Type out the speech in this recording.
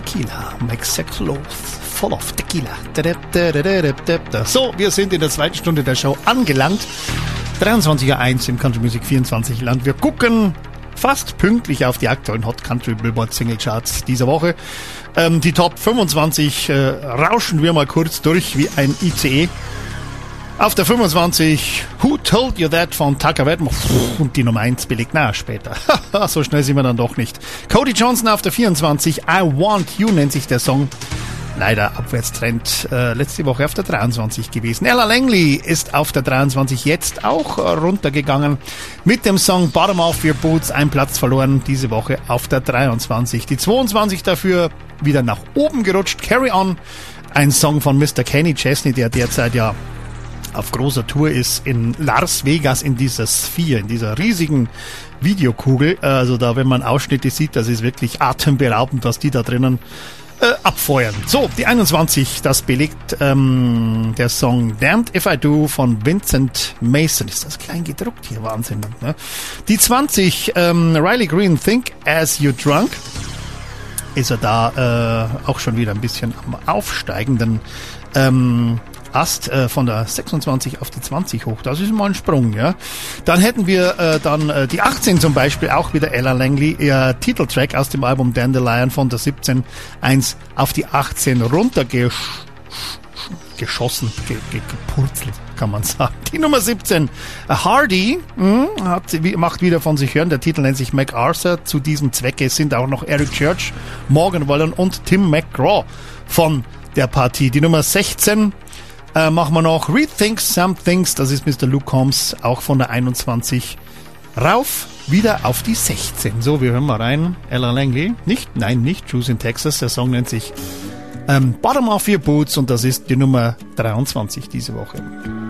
Tequila makes sex love full of tequila. So, wir sind in der zweiten Stunde der Show angelangt. 23.01 im Country Music 24 Land. Wir gucken fast pünktlich auf die aktuellen Hot Country Billboard Single Charts dieser Woche. Die Top 25 rauschen wir mal kurz durch wie ein ICE. Auf der 25 Who Told You That von Tucker Wedmore und die Nummer 1 belegt, später. So schnell sind wir dann doch nicht. Cody Johnson auf der 24, I Want You nennt sich der Song. Leider Abwärtstrend, letzte Woche auf der 23 gewesen. Ella Langley ist auf der 23 jetzt auch runtergegangen mit dem Song Bottom Off Your Boots, ein Platz verloren diese Woche auf der 23. Die 22 dafür wieder nach oben gerutscht, Carry On, ein Song von Mr. Kenny Chesney, der derzeit ja auf großer Tour ist in Las Vegas in dieser Sphere, in dieser riesigen Videokugel. Also da, wenn man Ausschnitte sieht, das ist wirklich atemberaubend, was die da drinnen abfeuern. So, die 21, das belegt der Song Damned If I Do von Vincent Mason. Ist das klein gedruckt hier? Wahnsinn. Ne? Die 20, Riley Green, Think As You Drunk. Ist er da auch schon wieder ein bisschen am aufsteigenden Ast von der 26 auf die 20 hoch. Das ist mal ein Sprung, ja. Dann hätten wir die 18 zum Beispiel, auch wieder Ella Langley, ihr Titeltrack aus dem Album Dandelion von der 17, 1 auf die 18 runtergeschossen, gepurzelt, kann man sagen. Die Nummer 17, Hardy, macht wieder von sich hören. Der Titel nennt sich MacArthur. Zu diesem Zwecke sind auch noch Eric Church, Morgan Wallen und Tim McGraw von der Partie. Die Nummer 16 machen wir noch Rethink Some Things, das ist Mr. Luke Combs, auch von der 21 rauf, wieder auf die 16. So, wir hören mal rein. Ella Langley, nicht Juice in Texas, der Song nennt sich Bottom Off Your Boots und das ist die Nummer 23 diese Woche.